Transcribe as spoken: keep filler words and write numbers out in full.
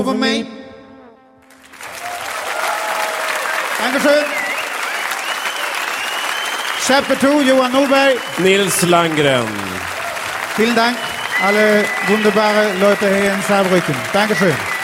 Over me. Dankeschön. Chapter two, Johan Norberg. Nils Landgren. Vielen Dank, alle wunderbare Leute hier in Saarbrücken. Dankeschön.